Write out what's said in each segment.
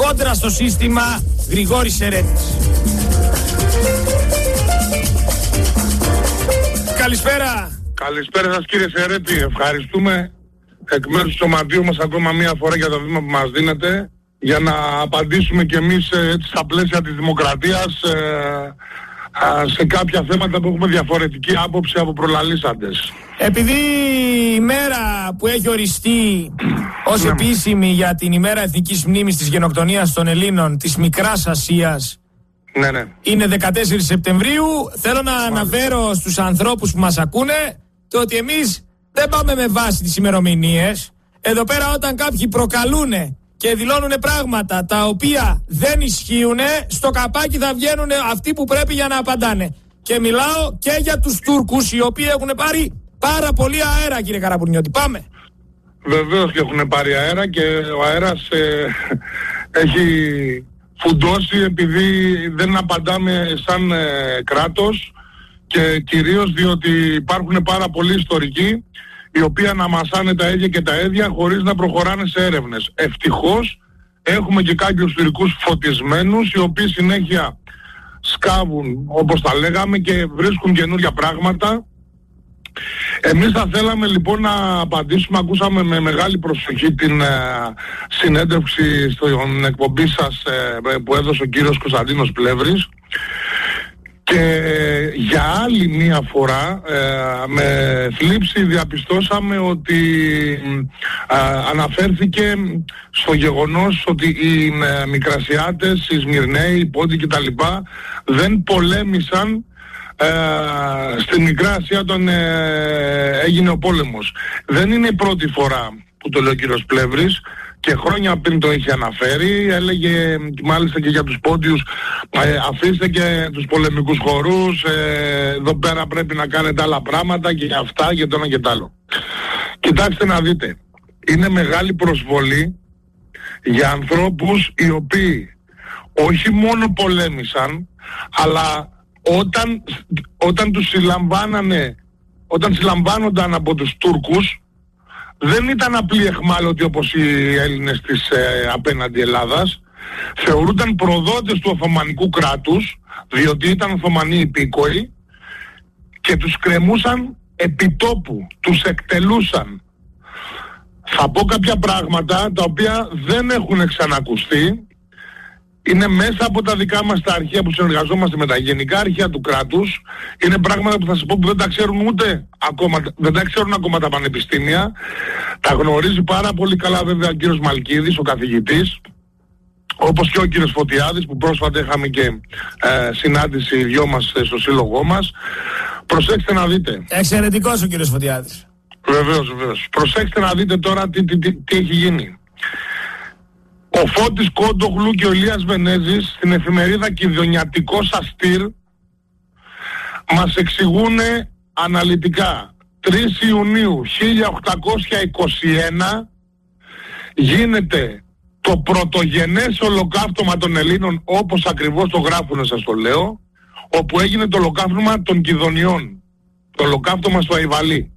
κόντρα στο σύστημα Γρηγόρης Σερέτης. Καλησπέρα. Καλησπέρα σας κύριε Σερέτη, ευχαριστούμε εκ μέρους του σωματείου μας ακόμα μία φορά για το βήμα που μας δίνετε για να απαντήσουμε κι εμείς έτσι στα πλαίσια της δημοκρατίας σε κάποια θέματα που έχουμε διαφορετική άποψη από προλαλήσαντες. Επειδή η μέρα που έχει οριστεί ως επίσημη για την ημέρα εθνικής μνήμης της γενοκτονίας των Ελλήνων της Μικράς Ασίας είναι 14 Σεπτεμβρίου, θέλω να αναφέρω στους ανθρώπους που μας ακούνε το ότι εμείς δεν πάμε με βάση τις ημερομηνίες. Εδώ πέρα όταν κάποιοι προκαλούν και δηλώνουν πράγματα τα οποία δεν ισχύουν, στο καπάκι θα βγαίνουν αυτοί που πρέπει για να απαντάνε. Και μιλάω και για τους Τούρκους, οι οποίοι έχουν πάρει πάρα πολύ αέρα, κύριε Καραπουνιώτη. Πάμε. Βεβαίως και έχουν πάρει αέρα και ο αέρας έχει φουντώσει επειδή δεν απαντάμε σαν κράτος και κυρίως διότι υπάρχουν πάρα πολλοί ιστορικοί οι οποίοι αναμασάνε τα ίδια και τα ίδια χωρίς να προχωράνε σε έρευνες. Ευτυχώς έχουμε και κάποιους ιστορικούς φωτισμένους οι οποίοι συνέχεια σκάβουν όπως τα λέγαμε και βρίσκουν καινούργια πράγματα. Εμείς θα θέλαμε λοιπόν να απαντήσουμε, ακούσαμε με μεγάλη προσοχή την συνέντευξη στην εκπομπή σας που έδωσε ο κύριος Κωνσταντίνος Πλεύρης και για άλλη μία φορά με θλίψη διαπιστώσαμε ότι αναφέρθηκε στο γεγονός ότι οι Μικρασιάτες, οι Σμυρναίοι, οι Πόντιοι κτλ. Δεν πολέμησαν στη Μικρά Ασία όταν έγινε ο πόλεμος. Δεν είναι η πρώτη φορά που το λέει ο κύριος Πλεύρης και χρόνια πριν το είχε αναφέρει, έλεγε μάλιστα και για τους Πόντιους αφήστε και τους πολεμικούς χορούς, εδώ πέρα πρέπει να κάνετε άλλα πράγματα και αυτά και το ένα και το άλλο. Κοιτάξτε να δείτε, είναι μεγάλη προσβολή για ανθρώπους οι οποίοι όχι μόνο πολέμησαν, αλλά όταν τους συλλαμβάνονταν από τους Τούρκους δεν ήταν απλοί εχμάλωτοι όπως οι Έλληνες της απέναντι Ελλάδας, θεωρούνταν προδότες του Οθωμανικού κράτους διότι ήταν Οθωμανοί υπήκοοι και τους κρεμούσαν επιτόπου, τους εκτελούσαν. Θα πω κάποια πράγματα τα οποία δεν έχουν ξανακουστεί. Είναι μέσα από τα δικά μας τα αρχεία που συνεργαζόμαστε με τα γενικά αρχεία του κράτους. Είναι πράγματα που θα σας πω που δεν τα ξέρουν ούτε ακόμα, δεν τα ξέρουν ακόμα τα πανεπιστήμια. Τα γνωρίζει πάρα πολύ καλά βέβαια ο κύριος Μαλκίδης, ο καθηγητής, όπως και ο κύριος Φωτιάδης που πρόσφατα είχαμε και συνάντηση οι δυο μας στο σύλλογό μας. Προσέξτε να δείτε. Εξαιρετικός ο κύριος Φωτιάδης. Βεβαίως, βεβαίως. Προσέξτε να δείτε τώρα τι έχει γίνει. Ο Φώτης Κόντογλου και ο Ηλίας Βενέζης στην εφημερίδα Κηδωνιατικός Αστήρ μας εξηγούν αναλυτικά 3 Ιουνίου 1821 γίνεται το πρωτογενές ολοκαύτωμα των Ελλήνων όπως ακριβώς το γράφουνε, σας το λέω, όπου έγινε το ολοκαύτωμα των Κηδωνιών, το ολοκαύτωμα στο Αϊβαλί.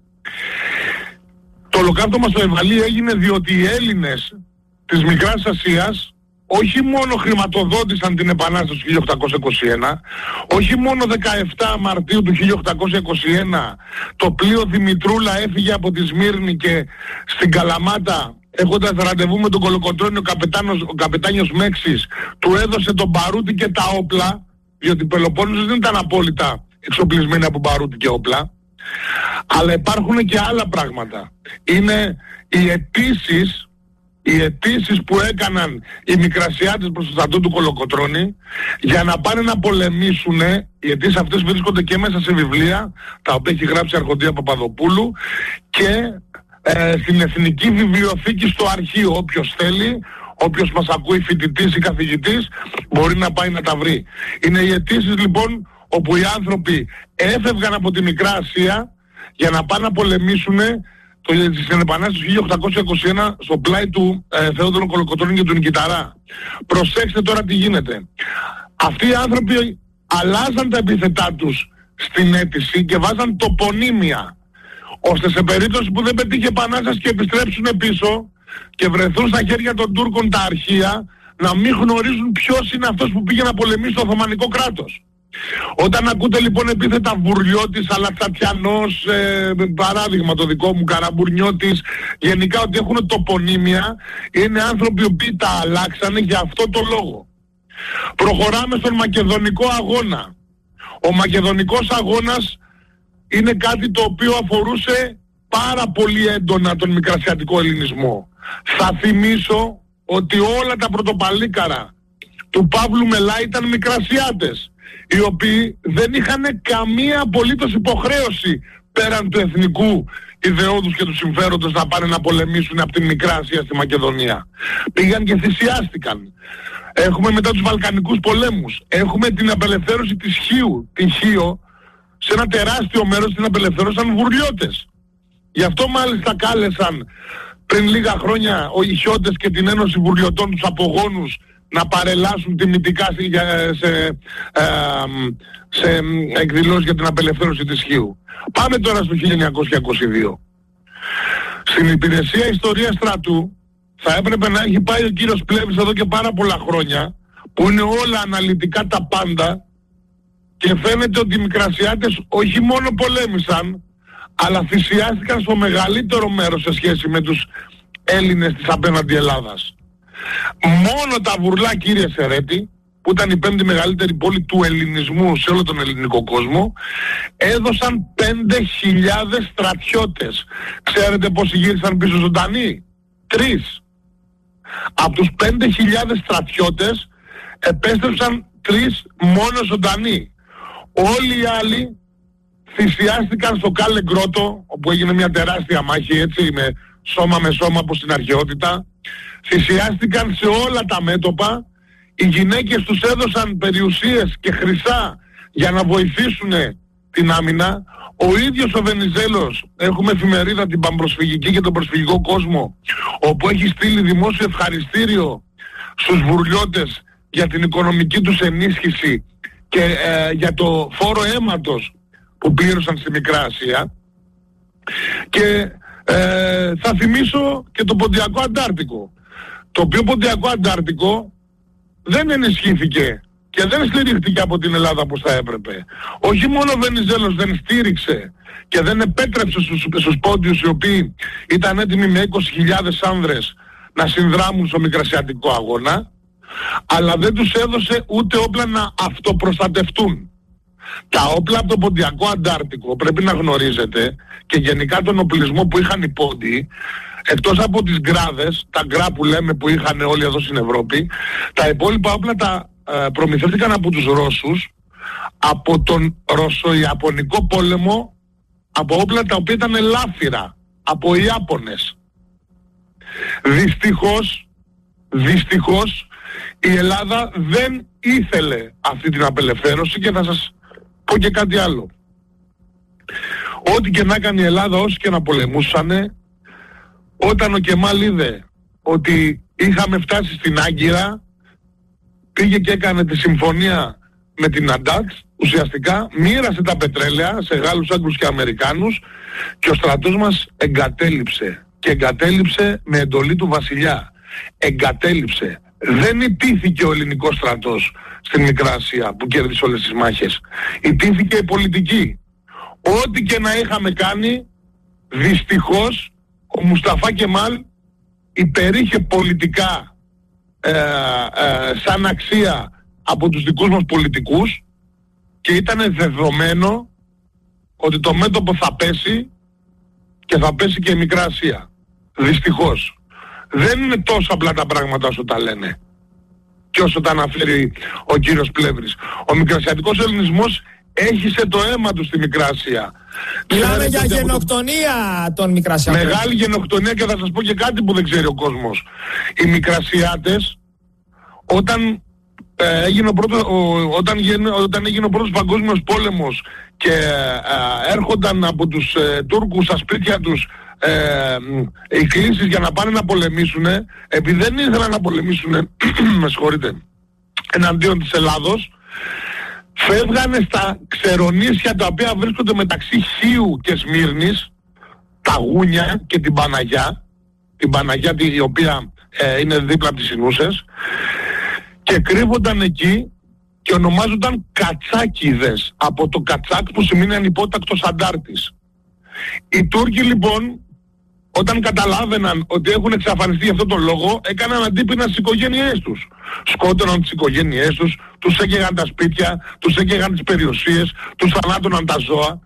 Το ολοκαύτωμα στο Αϊβαλί έγινε διότι οι Έλληνες της Μικράς Ασίας όχι μόνο χρηματοδότησαν την Επανάσταση του 1821, όχι μόνο 17 Μαρτίου του 1821 το πλοίο Δημητρούλα έφυγε από τη Σμύρνη και στην Καλαμάτα έχοντας ραντεβού με τον Κολοκοτρώνη ο καπετάνιος Μέξης του έδωσε τον μπαρούτι και τα όπλα, διότι η Πελοπόννησος δεν ήταν απόλυτα εξοπλισμένη από μπαρούτι και όπλα. Αλλά υπάρχουν και άλλα πράγματα. Είναι οι αιτήσεις που έκαναν οι Μικρασιάτες προς το στρατό του Κολοκοτρώνη για να πάνε να πολεμήσουν. Οι αιτήσεις αυτές βρίσκονται και μέσα σε βιβλία τα οποία έχει γράψει η Αρχοντία Παπαδοπούλου και στην Εθνική Βιβλιοθήκη στο αρχείο. Όποιος θέλει, όποιος μας ακούει φοιτητής ή καθηγητής μπορεί να πάει να τα βρει. Είναι οι αιτήσεις λοιπόν όπου οι άνθρωποι έφευγαν από τη Μικρά Ασία για να πάνε να πολεμήσουν στην Επανάσταση του 1821 στο πλάι του Θεόδωρου Κολοκοτρώνη και του Νικηταρά. Προσέξτε τώρα τι γίνεται. Αυτοί οι άνθρωποι αλλάζαν τα επίθετά τους στην αίτηση και βάζαν τοπονύμια, ώστε σε περίπτωση που δεν πετύχει επανάσταση και επιστρέψουν πίσω και βρεθούν στα χέρια των Τούρκων τα αρχεία, να μην γνωρίζουν ποιος είναι αυτός που πήγε να πολεμήσει το Οθωμανικό κράτος. Όταν ακούτε λοιπόν επίθετα Βουρλιώτης, Αλαξατιανός, παράδειγμα το δικό μου, Καραμπουρνιώτης, γενικά ότι έχουν τοπονύμια, είναι άνθρωποι οι οποίοι τα αλλάξανε για αυτό το λόγο. Προχωράμε στον μακεδονικό αγώνα. Ο μακεδονικός αγώνας είναι κάτι το οποίο αφορούσε πάρα πολύ έντονα τον μικρασιατικό ελληνισμό. Θα θυμίσω ότι όλα τα πρωτοπαλίκαρα του Παύλου Μελά ήταν μικρασιάτες, οι οποίοι δεν είχαν καμία απολύτως υποχρέωση πέραν του εθνικού ιδεώδους και του συμφέροντος να πάνε να πολεμήσουν από την Μικρά Ασία στη Μακεδονία. Πήγαν και θυσιάστηκαν. Έχουμε μετά τους Βαλκανικούς πολέμους. Έχουμε την απελευθέρωση της Χίου. Την Χίο, σε ένα τεράστιο μέρος την απελευθέρωσαν Βουρλιώτες. Γι' αυτό μάλιστα κάλεσαν πριν λίγα χρόνια οι Χιώτες και την Ένωση Βουρλιωτών τους απογόνους να παρελάσουν τιμητικά σε εκδηλώσεις για την απελευθέρωση της Χίου. Πάμε τώρα στο 1922. Στην υπηρεσία ιστορίας στρατού θα έπρεπε να έχει πάει ο κύριος Πλεύρης εδώ και πάρα πολλά χρόνια, που είναι όλα αναλυτικά τα πάντα, και φαίνεται ότι οι μικρασιάτες όχι μόνο πολέμησαν, αλλά θυσιάστηκαν στο μεγαλύτερο μέρος σε σχέση με τους Έλληνες της απέναντι Ελλάδας. Μόνο τα Βουρλά, κύριε Σερέτη, που ήταν η 5η μεγαλύτερη πόλη του ελληνισμού σε όλο τον ελληνικό κόσμο, έδωσαν 5.000 στρατιώτες. Ξέρετε πόσοι γύρισαν πίσω ζωντανοί? 3. Από τους 5.000 στρατιώτες επέστρεψαν 3 μόνο ζωντανοί. Όλοι οι άλλοι θυσιάστηκαν στο Κάλε Γκρότο, όπου έγινε μια τεράστια μάχη, έτσι, με σώμα όπως στην αρχαιότητα. Θυσιάστηκαν σε όλα τα μέτωπα. Οι γυναίκες τους έδωσαν περιουσίες και χρυσά για να βοηθήσουν την άμυνα. Ο ίδιος ο Βενιζέλος, έχουμε εφημερίδα την Παμπροσφυγική και τον Προσφυγικό Κόσμο, όπου έχει στείλει δημόσιο ευχαριστήριο στους Βουρλιώτες για την οικονομική τους ενίσχυση και για το φόρο αίματος που πλήρωσαν στη Μικρά Ασία. Και θα θυμίσω και το Ποντιακό Αντάρτικο, το οποίο Ποντιακό Αντάρτικο δεν ενισχύθηκε και δεν στηρίχθηκε από την Ελλάδα όπως θα έπρεπε. Όχι μόνο ο Βενιζέλος δεν στήριξε και δεν επέτρεψε στους πόντιους, οι οποίοι ήταν έτοιμοι με 20.000 άνδρες να συνδράμουν στο μικρασιατικό αγώνα, αλλά δεν τους έδωσε ούτε όπλα να αυτοπροστατευτούν. Τα όπλα από το Ποντιακό Αντάρτικο, πρέπει να γνωρίζετε, και γενικά τον οπλισμό που είχαν οι πόντιοι, εκτός από τις γκράδες, τα γκρά που λέμε που είχαν όλοι εδώ στην Ευρώπη, τα υπόλοιπα όπλα τα προμηθεύτηκαν από τους Ρώσους, από τον Ρωσο-Ιαπωνικό πόλεμο, από όπλα τα οποία ήταν ελάφυρα, από Ιάπωνες. Δυστυχώς η Ελλάδα δεν ήθελε αυτή την απελευθέρωση, και θα σας πω και κάτι άλλο. Ό,τι και να έκανε η Ελλάδα, όσοι και να πολεμούσανε, όταν ο Κεμάλ είδε ότι είχαμε φτάσει στην Άγκυρα, πήγε και έκανε τη συμφωνία με την Αντάξ, ουσιαστικά μοίρασε τα πετρέλαια σε Γάλλους, Άγγλους και Αμερικάνους, και ο στρατός μας εγκατέλειψε, και εγκατέλειψε με εντολή του βασιλιά. Εγκατέλειψε. Δεν ιτήθηκε ο ελληνικός στρατός στην Μικρά Ασία που κέρδισε όλες τις μάχες. Ιτήθηκε η πολιτική. Ό,τι και να είχαμε κάνει, δυστυχώς ο Μουσταφά Κεμάλ υπερήχε πολιτικά σαν αξία από τους δικούς μας πολιτικούς, και ήταν δεδομένο ότι το μέτωπο θα πέσει, και θα πέσει και η Μικρά Ασία. Δυστυχώς. Δεν είναι τόσο απλά τα πράγματα όσο τα λένε και όσο τα αναφέρει ο κύριος Πλεύρης. Ο μικρασιατικός ελληνισμός έχισε το αίμα του στη Μικρά Ασία. Μιλάμε για γενοκτονία των Μικρασιατών. Μεγάλη γενοκτονία, και θα σας πω και κάτι που δεν ξέρει ο κόσμος. Οι Μικρασιάτες, όταν έγινε ο πρώτος παγκόσμιος πόλεμος και έρχονταν από τους Τούρκους στα σπίτια τους οι κλήσεις για να πάνε να πολεμήσουν, επειδή δεν ήθελαν να πολεμήσουν με συγχωρείτε, εναντίον της Ελλάδος, φεύγανε στα ξερονήσια τα οποία βρίσκονται μεταξύ Χίου και Σμύρνης, τα Γούνια και την Παναγιά, η οποία είναι δίπλα από τις Σινούσες, και κρύβονταν εκεί και ονομάζονταν κατσάκιδες, από το κατσάκ που σημαίνει ανυπότακτος αντάρτης. Οι Τούρκοι λοιπόν, όταν καταλάβαιναν ότι έχουν εξαφανιστεί για αυτόν τον λόγο, έκαναν αντίπεινα στις οικογένειές τους. Σκότωναν τις οικογένειές τους, τους έκαιγαν τα σπίτια, τους έκαιγαν τις περιουσίες, τους θανάτωναν τα ζώα.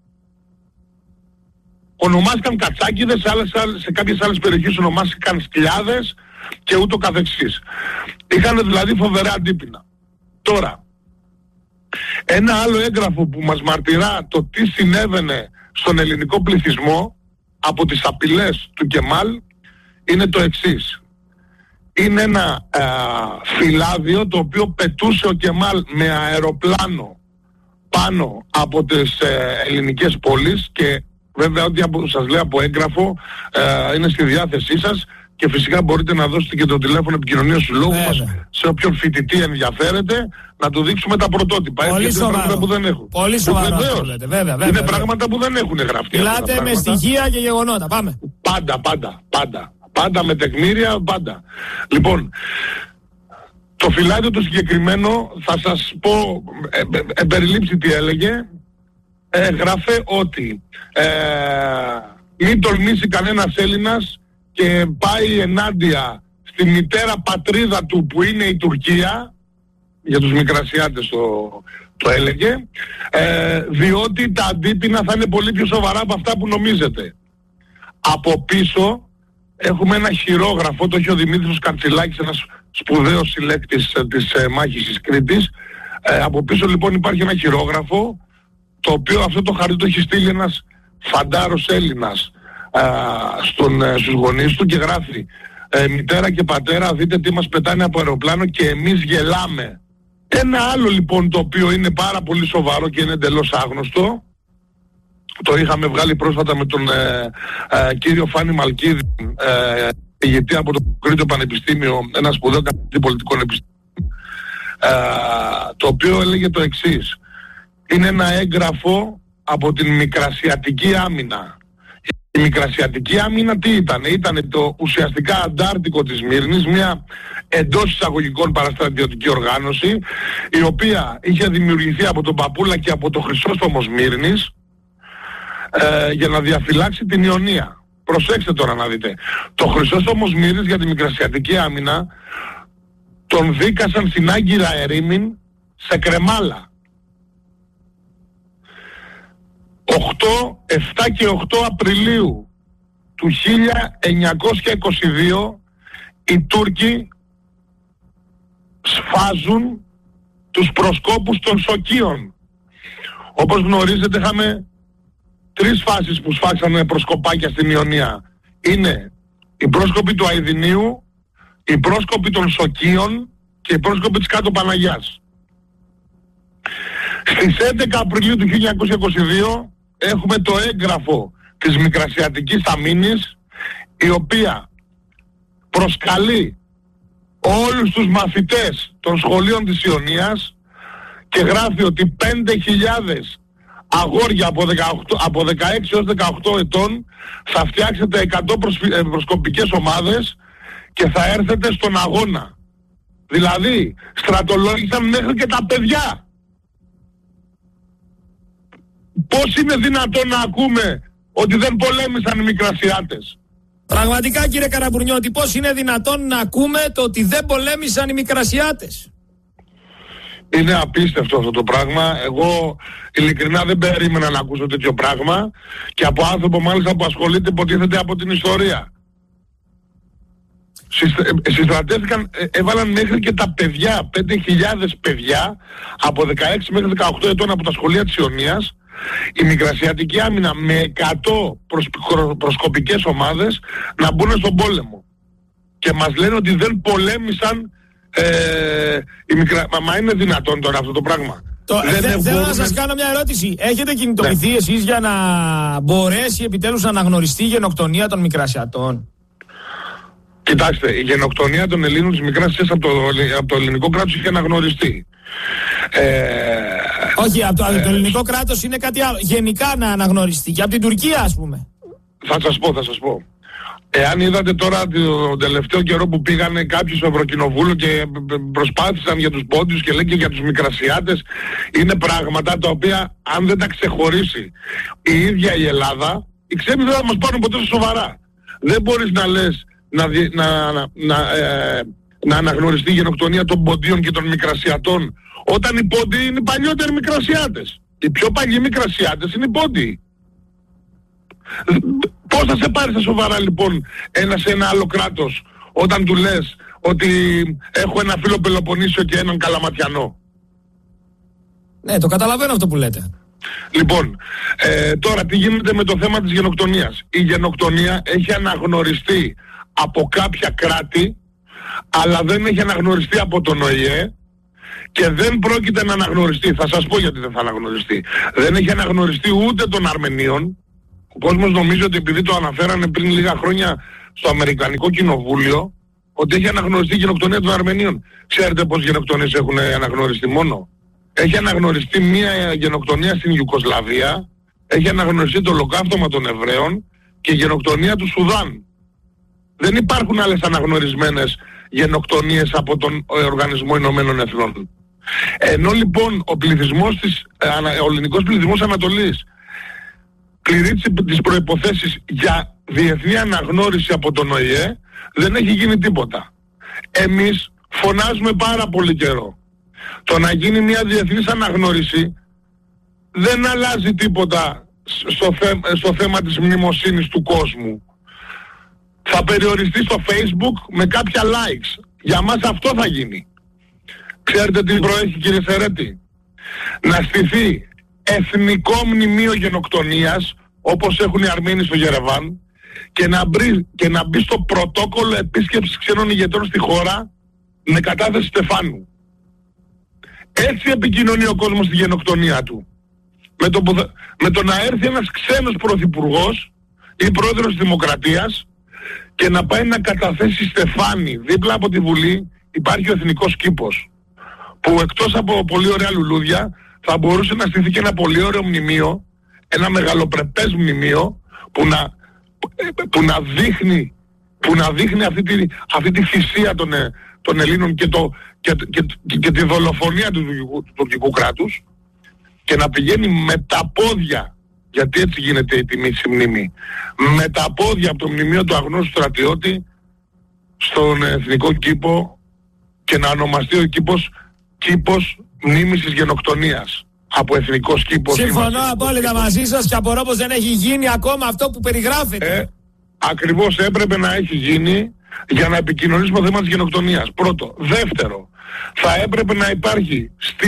Ονομάστηκαν κατσάκιδες, σε κάποιες άλλες περιοχές ονομάστηκαν σκυλιάδες και ούτω καθεξής. Είχαν δηλαδή φοβερά αντίπεινα. Τώρα, ένα άλλο έγγραφο που μας μαρτυρά το τι συνέβαινε στον ελληνικό πληθυσμό από τις απειλές του Κεμάλ είναι το εξής. Είναι ένα φυλάδιο το οποίο πετούσε ο Κεμάλ με αεροπλάνο πάνω από τις ελληνικές πόλεις, και βέβαια ό,τι σας λέω από έγγραφο είναι στη διάθεσή σας, και φυσικά μπορείτε να δώσετε και το τηλέφωνο επικοινωνίας του λόγου μας σε όποιον φοιτητή ενδιαφέρεται, να του δείξουμε τα πρωτότυπα. Πολύ σοβαρό. Είναι πράγματα που δεν έχουν. Πολύ σοβαρό. Βέβαια. Είναι πράγματα που δεν έχουν γραφτεί. Μιλάτε με στοιχεία και γεγονότα. Πάμε. Πάντα με τεκμήρια, πάντα. Λοιπόν, το φυλάδιο το συγκεκριμένο, θα σας πω περιλήψει τι έλεγε. Γράφε ότι μην τολμήσει κανένας Έλληνας και πάει ενάντια στη μητέρα πατρίδα του που είναι η Τουρκία, για τους Μικρασιάτες το έλεγε, διότι τα αντίπεινα θα είναι πολύ πιο σοβαρά από αυτά που νομίζετε. Από πίσω έχουμε ένα χειρόγραφο, το έχει ο Δημήτρης Κατσιλάκης, ένας σπουδαίος συλλέκτης της μάχης της Κρήτης. Από πίσω λοιπόν υπάρχει ένα χειρόγραφο, το οποίο αυτό το χαρτί το έχει στείλει ένας φαντάρος Έλληνας στους γονείς του, και γράφει μητέρα και πατέρα, δείτε τι μας πετάνε από αεροπλάνο και εμείς γελάμε. Ένα άλλο λοιπόν το οποίο είναι πάρα πολύ σοβαρό και είναι εντελώς άγνωστο, το είχαμε βγάλει πρόσφατα με τον κύριο Φάνη Μαλκίδη, ηγετή από το Κρήτιο Πανεπιστήμιο, ένα σπουδαίο καθηγητή πολιτικών επιστήμων, το οποίο έλεγε το εξής. Είναι ένα έγγραφο από την Μικρασιατική Άμυνα. Η Μικρασιατική Άμυνα τι ήταν? Ήταν το ουσιαστικά Αντάρτικο της Σμύρνης, μια εντός εισαγωγικών παραστρατιωτική οργάνωση, η οποία είχε δημιουργηθεί από τον Παπούλα και από το Χρυσόστομο Σμύρνης, για να διαφυλάξει την Ιωνία. Προσέξτε τώρα να δείτε. Το Χρυσόστομο Σμύρνης για τη Μικρασιατική Άμυνα τον δίκασαν στην Άγκυρα Ερήμην σε κρεμάλα. 7 και 8 Απριλίου του 1922 οι Τούρκοι σφάζουν τους προσκόπους των Σοκίων. Όπως γνωρίζετε, είχαμε 3 φάσεις που σφάξανε προσκοπάκια στην Ιωνία. Είναι οι πρόσκοποι του Αηδινίου, οι πρόσκοποι των Σοκίων και οι πρόσκοποι της Κάτω Παναγιάς. Στις 11 Απριλίου του 1922 έχουμε το έγγραφο της Μικρασιατικής Αμήνης, η οποία προσκαλεί όλους τους μαθητές των σχολείων της Ιωνίας και γράφει ότι 5.000 αγόρια από 16 έως 18 ετών θα φτιάξετε 100 προσκοπικές ομάδες και θα έρθετε στον αγώνα. Δηλαδή στρατολόγησαν μέχρι και τα παιδιά. Πώς είναι δυνατόν να ακούμε ότι δεν πολέμησαν οι Μικρασιάτες? Πραγματικά κύριε Καραμπουρνιώτη, πώς είναι δυνατόν να ακούμε το ότι δεν πολέμησαν οι Μικρασιάτες? Είναι απίστευτο αυτό το πράγμα. Εγώ ειλικρινά δεν περίμενα να ακούσω τέτοιο πράγμα, και από άνθρωπο μάλιστα που ασχολείται υποτίθεται από την ιστορία. Συστρατεύτηκαν, έβαλαν μέχρι και τα παιδιά, 5.000 παιδιά από 16 μέχρι 18 ετών από τα σχολεία της Ιωνίας, η Μικρασιατική Άμυνα με 100 προσκοπικές ομάδες να μπουν στον πόλεμο. Και μας λένε ότι δεν πολέμησαν Μα είναι δυνατόν τώρα αυτό το πράγμα? Θέλω να σας κάνω μια ερώτηση. Έχετε κινητοποιηθεί εσείς για να μπορέσει επιτέλους να αναγνωριστεί η γενοκτονία των Μικρασιατών? Κοιτάξτε, η γενοκτονία των Ελλήνων της Μικράσιας από το ελληνικό κράτος είχε αναγνωριστεί. Όχι, από το ελληνικό κράτος είναι κάτι άλλο. Γενικά να αναγνωριστεί και από την Τουρκία, ας πούμε. Θα σας πω. Εάν είδατε τώρα τον τελευταίο καιρό που πήγανε κάποιοι στο Ευρωκοινοβούλιο και προσπάθησαν για τους πόντιους και λέει και για τους μικρασιάτες, είναι πράγματα τα οποία αν δεν τα ξεχωρίσει η ίδια η Ελλάδα, οι ξένοι δεν θα μας πάρουν ποτέ σοβαρά. Δεν μπορείς να λες να αναγνωριστεί η γενοκτονία των ποντίων και των μικρασιατών όταν οι πόντιοι είναι οι παλιότεροι μικρασιάτες. Οι πιο παλιοί μικρασιάτες είναι οι πόντιοι. Πώς θα σε πάρει στα σοβαρά λοιπόν σε ένα άλλο κράτος όταν του λες ότι έχω ένα φίλο Πελοποννήσιο και έναν Καλαματιανό? Ναι, το καταλαβαίνω αυτό που λέτε. Λοιπόν, τώρα τι γίνεται με το θέμα της γενοκτονίας? Η γενοκτονία έχει αναγνωριστεί από κάποια κράτη, αλλά δεν έχει αναγνωριστεί από τον ΟΗΕ και δεν πρόκειται να αναγνωριστεί. Θα σας πω γιατί δεν θα αναγνωριστεί. Δεν έχει αναγνωριστεί ούτε των Αρμενίων. Ο κόσμος νομίζει ότι επειδή το αναφέρανε πριν λίγα χρόνια στο Αμερικανικό Κοινοβούλιο, ότι έχει αναγνωριστεί η γενοκτονία των Αρμενίων. Ξέρετε πόσες γενοκτονίες έχουν αναγνωριστεί μόνο? Έχει αναγνωριστεί μία γενοκτονία στην Ιουγκοσλαβία, έχει αναγνωριστεί το ολοκαύτωμα των Εβραίων και η γενοκτονία του Σουδάν. Δεν υπάρχουν άλλες αναγνωρισμένες γενοκτονίες από τον Οργανισμό Ηνωμένων Εθνών. Ενώ λοιπόν ο ελληνικός πληθυσμός Ανατολής πληρεί τις προϋποθέσεις για διεθνή αναγνώριση από τον ΟΗΕ, δεν έχει γίνει τίποτα. Εμείς φωνάζουμε πάρα πολύ καιρό. Το να γίνει μια διεθνής αναγνώριση δεν αλλάζει τίποτα στο θέμα της μνημοσύνης του κόσμου. Θα περιοριστεί στο Facebook με κάποια likes. Για μας αυτό θα γίνει. Ξέρετε τι προέχει, κύριε Σερέτη? Να στηθεί εθνικό μνημείο γενοκτονίας, όπως έχουν οι Αρμένοι στο Γερεβάν, και να μπει στο πρωτόκολλο επίσκεψης ξένων ηγετών στη χώρα με κατάθεση Στεφάνου. Έτσι επικοινωνεί ο κόσμος στη γενοκτονία του. Με το να έρθει ένας ξένος πρωθυπουργός ή πρόεδρος της Δημοκρατίας και να πάει να καταθέσει στεφάνι δίπλα από τη Βουλή, υπάρχει ο Εθνικός Κήπος, που εκτός από πολύ ωραία λουλούδια θα μπορούσε να στηθεί και ένα πολύ ωραίο μνημείο, ένα μεγαλοπρεπές μνημείο που να δείχνει αυτή τη θυσία των Ελλήνων και τη δολοφονία του τουρκικού κράτους, και να πηγαίνει με τα πόδια, γιατί έτσι γίνεται η τιμή στη μνήμη, με τα πόδια από το μνημείο του αγνώστου στρατιώτη στον Εθνικό Κήπο και να ονομαστεί ο κήπος μνήμης της γενοκτονίας. Από Εθνικός Κήπος. Συμφωνώ απόλυτα μαζί σας και απορώ πως δεν έχει γίνει ακόμα αυτό που περιγράφεται. Ακριβώς έπρεπε να έχει γίνει για να επικοινωνήσουμε το θέμα της γενοκτονίας. Πρώτο. Δεύτερο, θα έπρεπε να υπάρχει στη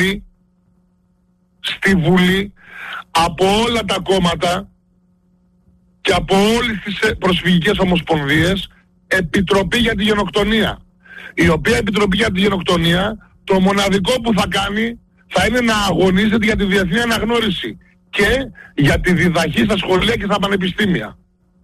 Βουλή από όλα τα κόμματα και από όλες τις προσφυγικές ομοσπονδίες επιτροπή για τη γενοκτονία. Η οποία επιτροπή για τη γενοκτονία το μοναδικό που θα κάνει θα είναι να αγωνίζεται για τη διεθνή αναγνώριση και για τη διδαχή στα σχολεία και στα πανεπιστήμια.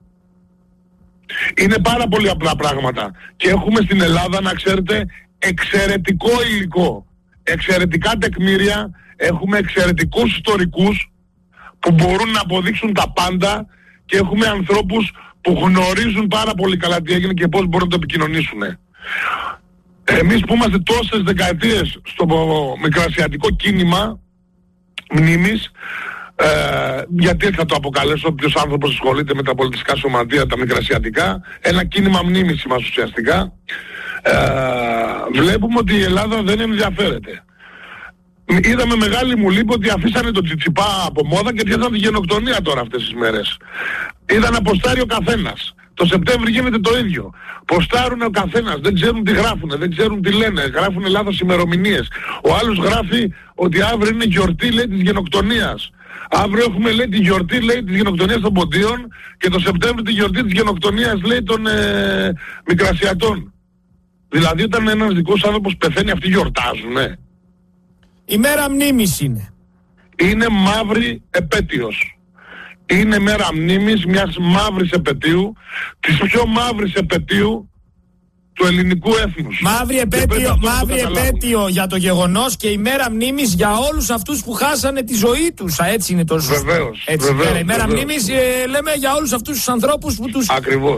Είναι πάρα πολύ απλά πράγματα και έχουμε στην Ελλάδα, να ξέρετε, εξαιρετικό υλικό, εξαιρετικά τεκμήρια, έχουμε εξαιρετικούς ιστορικούς που μπορούν να αποδείξουν τα πάντα και έχουμε ανθρώπους που γνωρίζουν πάρα πολύ καλά τι έγινε και πώς μπορούν να το επικοινωνήσουν. Εμείς που είμαστε τόσες δεκαετίες στο μικρασιατικό κίνημα μνήμης, γιατί έτσι θα το αποκαλέσω, όποιος άνθρωπος ασχολείται με τα πολιτιστικά σωματεία, τα μικρασιατικά, ένα κίνημα μνήμης μας ουσιαστικά, βλέπουμε ότι η Ελλάδα δεν ενδιαφέρεται. Είδαμε μεγάλη μου λύπη ότι αφήσανε τον Τσιτσιπά από μόδα και πιάσαν τη γενοκτονία τώρα αυτές τις μέρες. Είδα να ποστάρει ο καθένας. Το Σεπτέμβρη γίνεται το ίδιο. Ποστάρουν ο καθένας, δεν ξέρουν τι γράφουν, δεν ξέρουν τι λένε, γράφουν λάθος ημερομηνίες. Ο άλλος γράφει ότι αύριο είναι γιορτή, λέει, της γενοκτονίας. Αύριο έχουμε, λέει, τη γιορτή, λέει, της γενοκτονίας των Ποντίων και το Σεπτέμβρη τη γιορτή της γενοκτονίας, λέει, των Μικρασιατών. Δηλαδή όταν ένας δικός άνθρωπος πεθαίνει, αυτοί γιορτάζουνε. Η μέρα μνήμης είναι. Είναι μαύρη επέτειος. Είναι μέρα μνήμης μιας μαύρης επετείου, της πιο μαύρης επετείου του ελληνικού έθνους. Μαύρη επέτειο για το γεγονός και η μέρα μνήμης για όλους αυτούς που χάσανε τη ζωή τους. Έτσι είναι το σωστό. Βεβαίως. Η μέρα μνήμης λέμε για όλους αυτούς τους ανθρώπους που τους... Ακριβώς.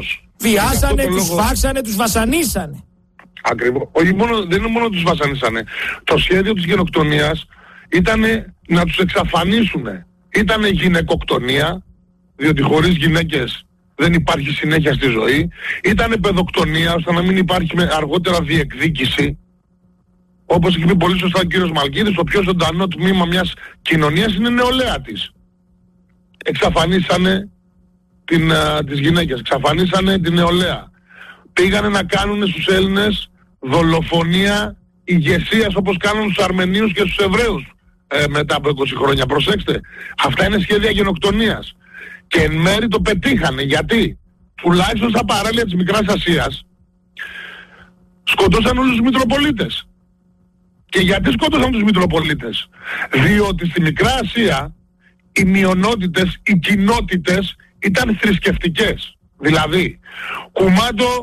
βιάσανε, τους φάξανε, τους βασανίσανε. Ακριβώς. Δεν είναι μόνο τους βασανίσανε. Το σχέδιο της γενοκτονίας ήταν να τους εξαφανίσουν. Ήτανε γυναικοκτονία, διότι χωρίς γυναίκες δεν υπάρχει συνέχεια στη ζωή. Ήτανε παιδοκτονία, ώστε να μην υπάρχει αργότερα διεκδίκηση. Όπως έχει πει πολύ σωστά ο κύριος Μαλκίδης, το πιο ζωντανό τμήμα μιας κοινωνίας είναι η νεολαία της. Εξαφανίσανε τις γυναίκες, εξαφανίσανε την νεολαία. Πήγανε να κάνουν στους Έλληνες δολοφονία ηγεσίας, όπως κάνουν στους Αρμενίους και στους Εβραίους μετά από 20 χρόνια. Προσέξτε, αυτά είναι σχέδια γενοκτονίας. Και εν μέρει το πετύχανε. Γιατί? Τουλάχιστον στα παράλια της Μικράς Ασίας σκοτώσαν όλους τους Μητροπολίτες. Και γιατί σκότωσαν τους Μητροπολίτες? Διότι στη Μικρά Ασία οι μειονότητες, οι κοινότητες ήταν θρησκευτικές. Δηλαδή, κουμάντο